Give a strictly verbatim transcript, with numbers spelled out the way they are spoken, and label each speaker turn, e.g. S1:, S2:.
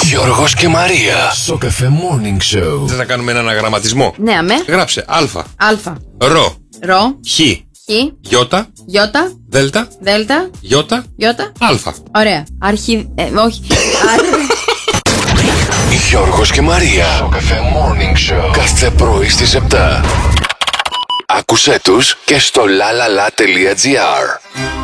S1: Γιώργος και Μαρία. Σοκαφέ Morning Show.
S2: Θες να κάνουμε έναν αναγραμματισμό?
S3: Ναι, αμέ.
S2: Γράψε Α.
S3: Α.
S2: Ρο.
S3: Ρο.
S2: Χ.
S3: Χ.
S2: Γιώτα.
S3: Γιώτα.
S2: Δέλτα.
S3: Δέλτα.
S2: Γιώτα.
S3: Γιώτα.
S2: Α.
S3: Ωραία. Αρχι... Ε, όχι.
S1: Γιώργος και Μαρία. Σοκαφέ Morning Show. Κάθε πρωί στις επτά. Άκουσέ τους και στο lalala.gr.